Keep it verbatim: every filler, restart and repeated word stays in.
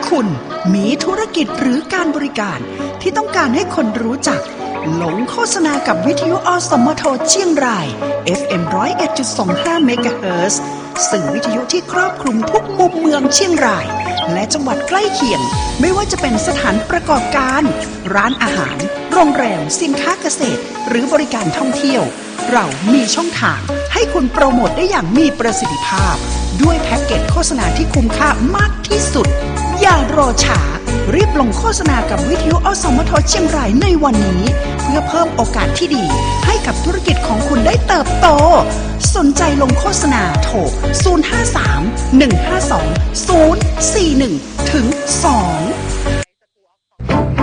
คุณมีธุรกิจหรือการบริการที่ต้องการให้คนรู้จักลงโฆษณากับวิทยุอสมทเชียงราย เอฟ เอ็ม หนึ่งศูนย์เอ็ดจุดสองห้า เมกะเฮิรตซ์ซึ่งวิทยุที่ครอบคลุมทุกมุมเมืองเชียงรายและจังหวัดใกล้เคียงไม่ว่าจะเป็นสถานประกอบการร้านอาหารโรงแรมสินค้าเกษตรหรือบริการท่องเที่ยวเรามีช่องทางให้คุณโปรโมทได้อย่างมีประสิทธิภาพด้วยแพ็กเกจโฆษณาที่คุ้มค่ามากที่สุดอย่ารอช้ารีบลงโฆษณากับวิทยุอสมทเชียงรายในวันนี้เพื่อเพิ่มโอกาสที่ดีให้กับธุรกิจของคุณได้เติบโตสนใจลงโฆษณาโทรศูนย์ ห้า สาม หนึ่ง ห้า สอง ศูนย์ สี่ หนึ่ง ถึง สอง